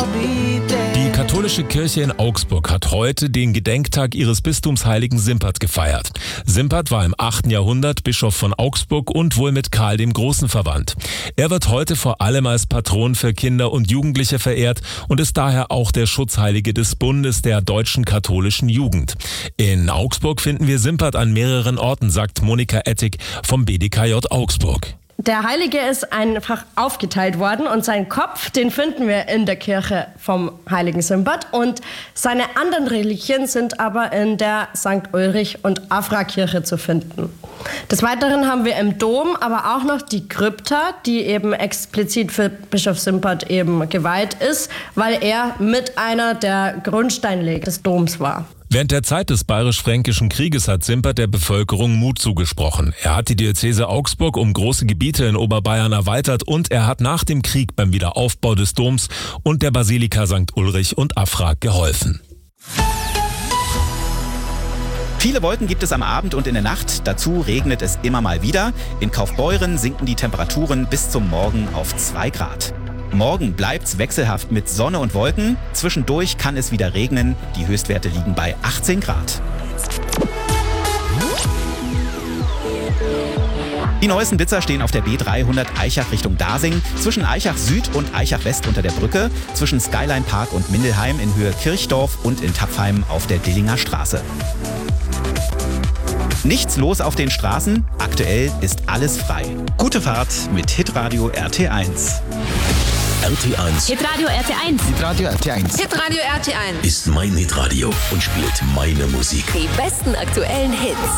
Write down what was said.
Die katholische Kirche in Augsburg hat heute den Gedenktag ihres Bistums Heiligen Simpert gefeiert. Simpert war im 8. Jahrhundert Bischof von Augsburg und wohl mit Karl dem Großen verwandt. Er wird heute vor allem als Patron für Kinder und Jugendliche verehrt und ist daher auch der Schutzheilige des Bundes der deutschen katholischen Jugend. In Augsburg finden wir Simpert an mehreren Orten, sagt Monika Ettig vom BDKJ Augsburg. Der Heilige ist einfach aufgeteilt worden und seinen Kopf, den finden wir in der Kirche vom Heiligen Simpert und seine anderen Reliquien sind aber in der St. Ulrich- und Afra-Kirche zu finden. Des Weiteren haben wir im Dom aber auch noch die Krypta, die eben explizit für Bischof Simpert eben geweiht ist, weil er mit einer der Grundsteinleger des Doms war. Während der Zeit des Bayerisch-Fränkischen Krieges hat Simpert der Bevölkerung Mut zugesprochen. Er hat die Diözese Augsburg um große Gebiete in Oberbayern erweitert und er hat nach dem Krieg beim Wiederaufbau des Doms und der Basilika St. Ulrich und Afra geholfen. Viele Wolken gibt es am Abend und in der Nacht. Dazu regnet es immer mal wieder. In Kaufbeuren sinken die Temperaturen bis zum Morgen auf 2 Grad. Morgen bleibt's wechselhaft mit Sonne und Wolken. Zwischendurch kann es wieder regnen. Die Höchstwerte liegen bei 18 Grad. Die neuesten Blitzer stehen auf der B300 Aichach Richtung Dasing, zwischen Aichach Süd und Aichach West unter der Brücke, zwischen Skyline Park und Mindelheim in Höhe Kirchdorf und in Tapfheim auf der Dillinger Straße. Nichts los auf den Straßen, aktuell ist alles frei. Gute Fahrt mit Hitradio RT1. RT1. Hitradio RT1. Hitradio RT1. Hitradio RT1. Ist mein Hitradio und spielt meine Musik. Die besten aktuellen Hits.